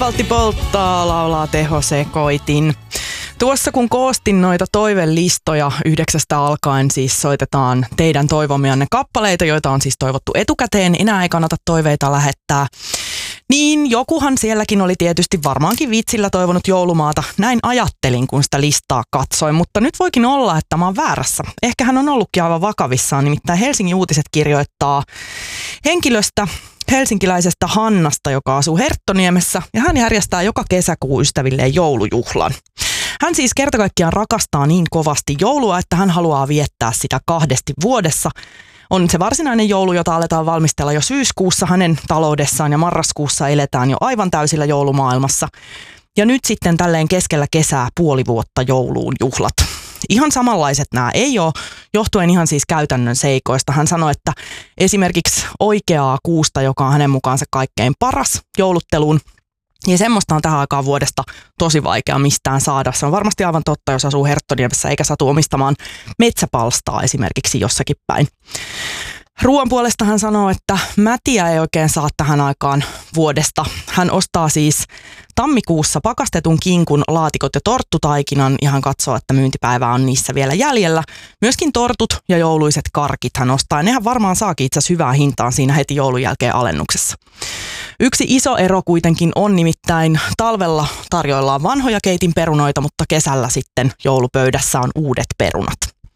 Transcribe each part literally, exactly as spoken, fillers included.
Asfaltti polttaa, laulaa tehosekoitin. Tuossa kun koostin noita toivelistoja yhdeksästä alkaen, siis soitetaan teidän toivomianne kappaleita, joita on siis toivottu etukäteen. Enää ei kannata toiveita lähettää. Niin jokuhan sielläkin oli tietysti varmaankin vitsillä toivonut joulumaata. Näin ajattelin, kun sitä listaa katsoin, mutta nyt voikin olla, että mä oon väärässä. Ehkä hän on ollutkin aivan vakavissaan, nimittäin Helsingin Uutiset kirjoittaa henkilöstä, helsinkiläisestä Hannasta, joka asuu Herttoniemessä, ja hän järjestää joka kesäkuu ystävilleen joulujuhlan. Hän siis kerta kaikkiaan rakastaa niin kovasti joulua, että hän haluaa viettää sitä kahdesti vuodessa. On se varsinainen joulu, jota aletaan valmistella jo syyskuussa hänen taloudessaan, ja marraskuussa eletään jo aivan täysillä joulumaailmassa. Ja nyt sitten tälleen keskellä kesää puoli vuotta jouluun juhlat. Ihan samanlaiset nämä ei ole, johtuen ihan siis käytännön seikoista. Hän sanoi, että esimerkiksi oikeaa kuusta, joka on hänen mukaansa kaikkein paras joulutteluun, ja semmoista on tähän aikaan vuodesta tosi vaikea mistään saada. Se on varmasti aivan totta, jos asuu Herttoniemessä eikä satu omistamaan metsäpalstaa esimerkiksi jossakin päin. Ruoan puolesta hän sanoo, että mätiä ei oikein saa tähän aikaan vuodesta. Hän ostaa siis tammikuussa pakastetun kinkun, laatikot ja torttutaikinan, ja hän katsoo, että myyntipäivä on niissä vielä jäljellä. Myöskin tortut ja jouluiset karkit hän ostaa, ja nehän varmaan saakin itse asiassa hyvää hintaan siinä heti joulun jälkeen alennuksessa. Yksi iso ero kuitenkin on, nimittäin talvella tarjoillaan vanhoja keitin perunoita, mutta kesällä sitten joulupöydässä on uudet perunat.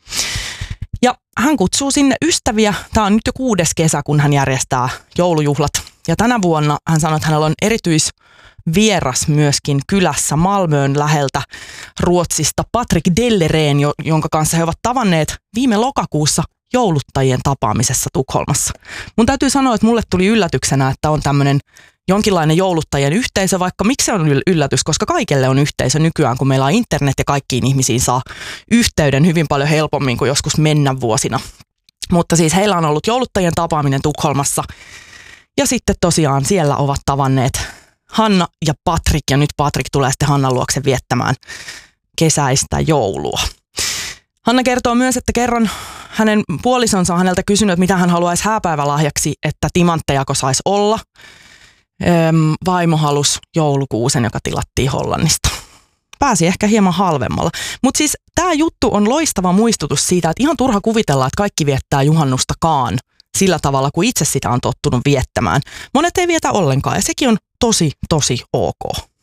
Ja hän kutsuu sinne ystäviä. Tämä on nyt jo kuudes kesä, kun hän järjestää joulujuhlat. Ja tänä vuonna hän sanoi, että hänellä on erityisvieras myöskin kylässä Malmön läheltä Ruotsista Patrik Dellereen, jonka kanssa he ovat tavanneet viime lokakuussa jouluttajien tapaamisessa Tukholmassa. Mun täytyy sanoa, että mulle tuli yllätyksenä, että on tämmöinen jonkinlainen jouluttajien yhteisö, vaikka miksi se on yllätys, koska kaikille on yhteisö nykyään, kun meillä on internet ja kaikkiin ihmisiin saa yhteyden hyvin paljon helpommin kuin joskus mennä vuosina. Mutta siis heillä on ollut jouluttajien tapaaminen Tukholmassa, ja sitten tosiaan siellä ovat tavanneet Hanna ja Patrik, ja nyt Patrik tulee sitten Hannan luokse viettämään kesäistä joulua. Hanna kertoo myös, että kerran hänen puolisonsa on häneltä kysynyt, että mitä hän haluaisi hääpäivälahjaksi, että timanttejako saisi olla. Öm, vaimo halusi joulukuusen, joka tilattiin Hollannista. Pääsi ehkä hieman halvemmalla. Mutta siis tämä juttu on loistava muistutus siitä, että ihan turha kuvitella, että kaikki viettää juhannustakaan sillä tavalla, kuin itse sitä on tottunut viettämään. Monet ei vietä ollenkaan, ja sekin on tosi, tosi ok.